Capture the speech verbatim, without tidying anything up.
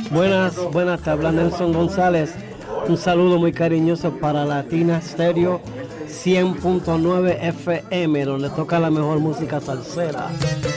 Buenas, buenas, te habla Nelson González. Un saludo muy cariñoso para Latina Stereo cien punto nueve F M, donde toca la mejor música salsera.